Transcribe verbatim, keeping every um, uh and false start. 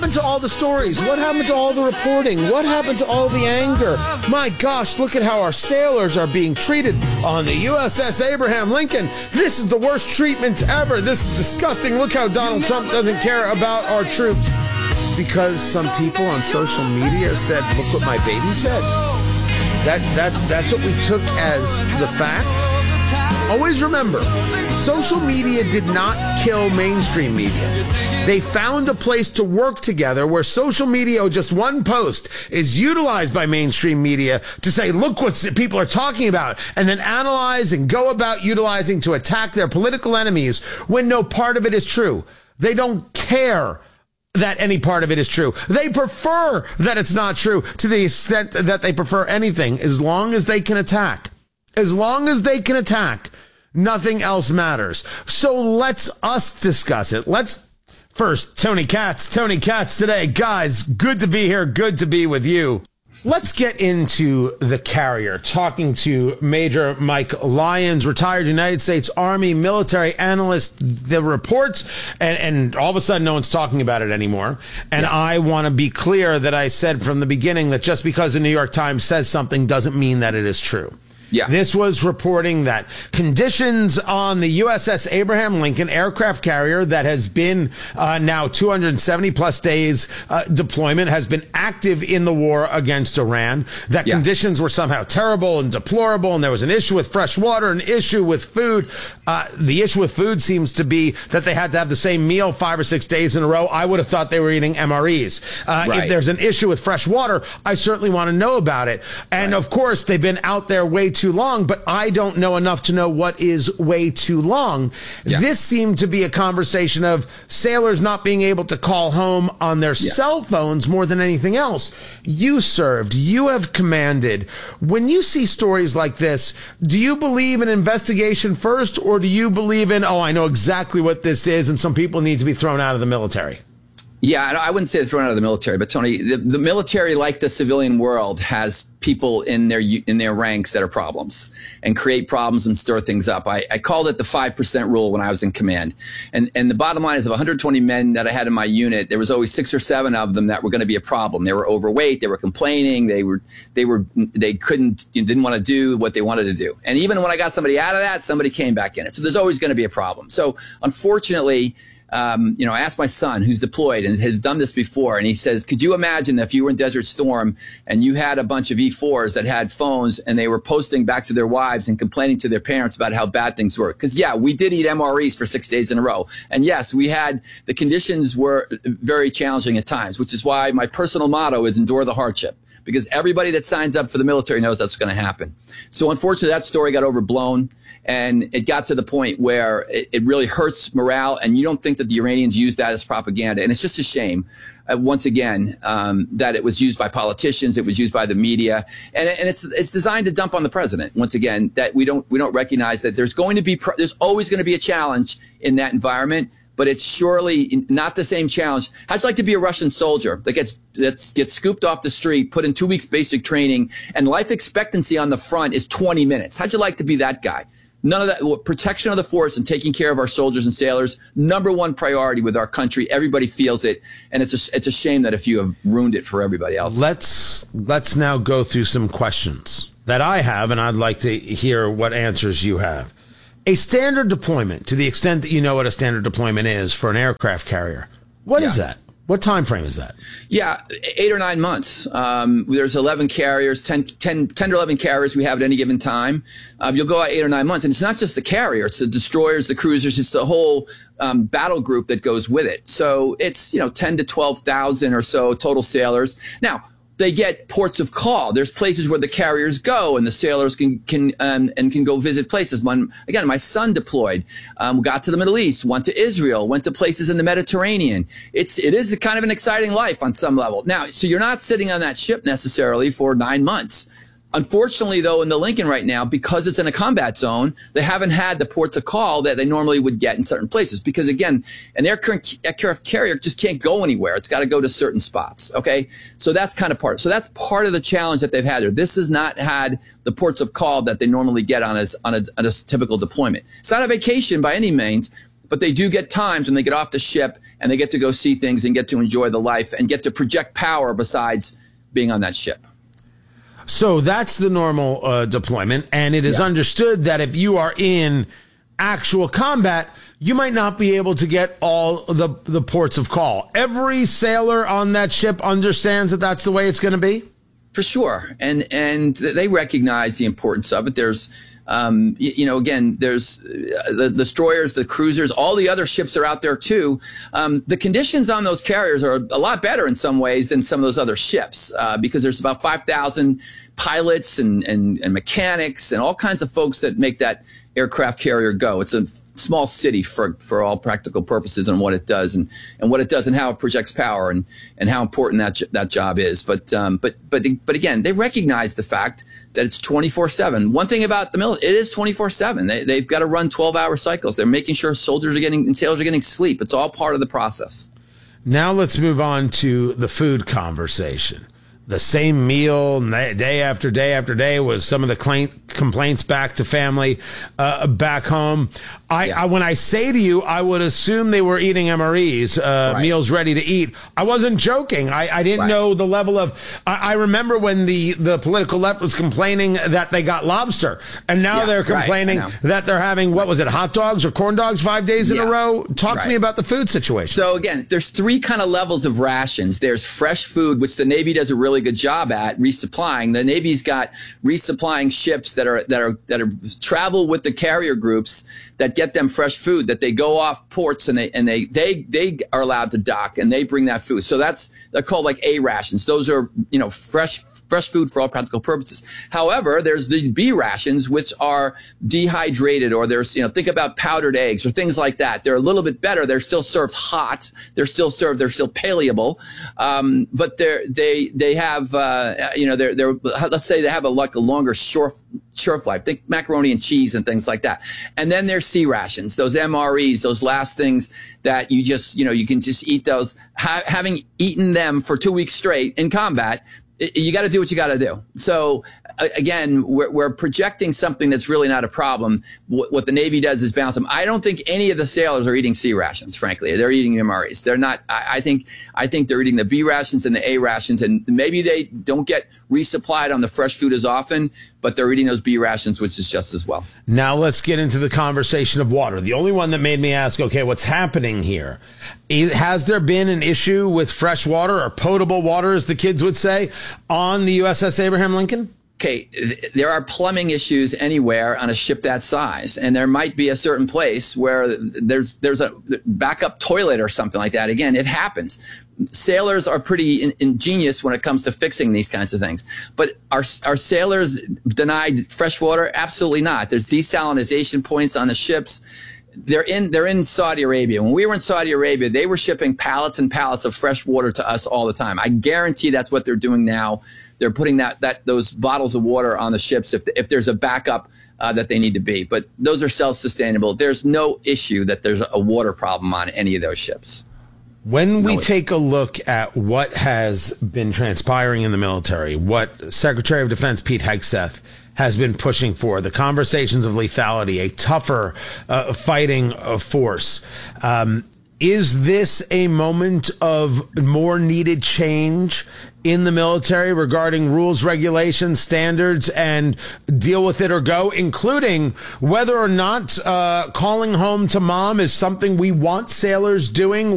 happened to all the stories? What happened to all the reporting? What happened to all the anger? My gosh, look at how our sailors are being treated on the U S S Abraham Lincoln. This is the worst treatment ever. This is disgusting. Look how Donald Trump doesn't care about our troops. Because some people on social media said, look what my baby said. That, that, that's what we took as the fact. Always remember, social media did not kill mainstream media. They found a place to work together where social media, just one post, is utilized by mainstream media to say, look what people are talking about, and then analyze and go about utilizing to attack their political enemies when no part of it is true. They don't care that any part of it is true. They prefer that it's not true to the extent that they prefer anything, as long as they can attack. As long as they can attack, nothing else matters. So let's us discuss it. Let's first, Tony Katz. Tony Katz today. Guys, good to be here. Good to be with you. Let's get into the carrier, talking to Major Mike Lyons, retired United States Army military analyst. The reports, and, and all of a sudden no one's talking about it anymore. And yeah. I want to be clear that I said from the beginning that just because the New York Times says something doesn't mean that it is true. Yeah. This was reporting that conditions on the U S S Abraham Lincoln aircraft carrier that has been uh, now two hundred seventy plus days uh, deployment, has been active in the war against Iran, that yeah. conditions were somehow terrible and deplorable, and there was an issue with fresh water, an issue with food. Uh, the issue with food seems to be that they had to have the same meal five or six days in a row. I would have thought they were eating M R Es. Uh, right. If there's an issue with fresh water, I certainly want to know about it. And right. of course, they've been out there way too long, but I don't know enough to know what is way too long. Yeah. This seemed to be a conversation of sailors not being able to call home on their yeah. cell phones more than anything else. You served, you have commanded. When you see stories like this, do you believe in investigation first, or do you believe in, oh, I know exactly what this is and some people need to be thrown out of the military? Yeah, I wouldn't say thrown out of the military, but Tony, the, the military, like the civilian world, has people in their in their ranks that are problems and create problems and stir things up. I, I called it the five percent rule when I was in command. And and the bottom line is, of one hundred twenty men that I had in my unit, there was always six or seven of them that were going to be a problem. They were overweight, they were complaining, they were they were they couldn't you know, didn't want to do what they wanted to do. And even when I got somebody out of that, somebody came back in it. So there's always going to be a problem. So unfortunately, Um, you know, I asked my son, who's deployed and has done this before, and he says, could you imagine if you were in Desert Storm and you had a bunch of E fours that had phones and they were posting back to their wives and complaining to their parents about how bad things were? Because, yeah, we did eat M R Es for six days in a row. And, yes, we had the conditions were very challenging at times, which is why my personal motto is endure the hardship. Because everybody that signs up for the military knows that's going to happen. So unfortunately, that story got overblown, and it got to the point where it, it really hurts morale, and you don't think that the Iranians used that as propaganda. And it's just a shame, uh, once again, um, that it was used by politicians, it was used by the media, and, and it's it's designed to dump on the president. Once again, that we don't we don't recognize that there's going to be pro- there's always going to be a challenge in that environment. But it's surely not the same challenge. How'd you like to be a Russian soldier that gets that gets scooped off the street, put in two weeks basic training, and life expectancy on the front is twenty minutes? How'd you like to be that guy? None of that. Protection of the force and taking care of our soldiers and sailors, number one priority with our country. Everybody feels it, and it's a, it's a shame that a few have ruined it for everybody else. Let's let's now go through some questions that I have, and I'd like to hear what answers you have. A standard deployment, to the extent that you know what a standard deployment is for an aircraft carrier, what yeah. is that? What time frame is that? Yeah, eight or nine months. Um, there's eleven carriers, ten, ten, ten to eleven carriers we have at any given time. Um, you'll go out eight or nine months. And it's not just the carrier. It's the destroyers, the cruisers. It's the whole um, battle group that goes with it. So it's, you know, ten to twelve thousand or so total sailors. Now, they get ports of call. There's places where the carriers go, and the sailors can can um, and can go visit places. When again, my son deployed, um, got to the Middle East, went to Israel, went to places in the Mediterranean. It's it is a kind of an exciting life on some level. Now, so you're not sitting on that ship necessarily for nine months. Unfortunately, though, in the Lincoln right now, because it's in a combat zone, they haven't had the ports of call that they normally would get in certain places. Because, again, an aircraft carrier just can't go anywhere. It's got to go to certain spots, okay? So that's kind of part. So that's part of the challenge that they've had there. This has not had the ports of call that they normally get on a, on a, on a typical deployment. It's not a vacation by any means, but they do get times when they get off the ship and they get to go see things and get to enjoy the life and get to project power besides being on that ship. So that's the normal uh, deployment, and it is yeah. understood that if you are in actual combat, you might not be able to get all the, the ports of call. Every sailor on that ship understands that that's the way it's going to be? For sure. And and they recognize the importance of it. There's, um, you, you know, again, there's uh, the, the destroyers, the cruisers, all the other ships are out there too. Um, the conditions on those carriers are a lot better in some ways than some of those other ships uh, because there's about five thousand pilots and, and, and mechanics and all kinds of folks that make that aircraft carrier go. It's a small city for for all practical purposes on what it does and, and what it does and how it projects power and, and how important that that job is. But um, but but but again, they recognize the fact that it's twenty-four seven. One thing about the military, it is twenty-four seven. They they've got to run twelve hour cycles. They're making sure soldiers are getting and sailors are getting sleep. It's all part of the process. Now let's move on to the food conversation. The same meal day after day after day was some of the complaints back to family uh, back home. I, yeah. I when I say to you, I would assume they were eating M R Es, uh, right. meals ready to eat. I wasn't joking. I, I didn't right. know the level of. I, I remember when the, the political left was complaining that they got lobster, and now yeah, they're complaining right, that they're having what was it, hot dogs or corn dogs five days in yeah. a row. Talk right. to me about the food situation. So again, there's three kind of levels of rations. There's fresh food, which the Navy does a really good job at resupplying. The Navy's got resupplying ships that are that are that are travel with the carrier groups that get them fresh food, that they go off ports and they and they they they are allowed to dock and they bring that food. So that's they're called like A rations. Those are, you know, fresh fresh food for all practical purposes. However, there's these B rations, which are dehydrated, or there's, you know, think about powdered eggs or things like that. They're a little bit better. They're still served hot. They're still served. They're still paleable. Um, but they're, they, they have, uh, you know, they're, they're, let's say they have a, like a longer shelf, shelf life. Think macaroni and cheese and things like that. And then there's C rations, those M R Es, those last things that you just, you know, you can just eat those. Ha- having eaten them for two weeks straight in combat, you got to do what you got to do. So again, we're, we're projecting something that's really not a problem. What, what the Navy does is balance them. I don't think any of the sailors are eating C rations, frankly. They're eating M R Es. They're not. I, I think I think they're eating the B rations and the A rations, and maybe they don't get resupplied on the fresh food as often, but they're eating those B rations, which is just as well. Now let's get into the conversation of water. The only one that made me ask, okay, what's happening here? Has there been an issue with fresh water or potable water, as the kids would say, on the U S S Abraham Lincoln? Okay, there are plumbing issues anywhere on a ship that size, and there might be a certain place where there's there's a backup toilet or something like that. Again, it happens. Sailors are pretty in, ingenious when it comes to fixing these kinds of things. But are are sailors denied fresh water? Absolutely not. There's desalination points on the ships. They're in, they're in Saudi Arabia. When we were in Saudi Arabia, they were shipping pallets and pallets of fresh water to us all the time. I guarantee that's what they're doing now. They're putting that, that, those bottles of water on the ships if, if there's a backup, uh, that they need to be. But those are self-sustainable. There's no issue that there's a water problem on any of those ships. When we take a look at what has been transpiring in the military, what Secretary of Defense Pete Hegseth has been pushing for, the conversations of lethality, a tougher uh, fighting uh, force, um, is this a moment of more needed change in the military regarding rules, regulations, standards, and deal with it or go, including whether or not uh, calling home to mom is something we want sailors doing?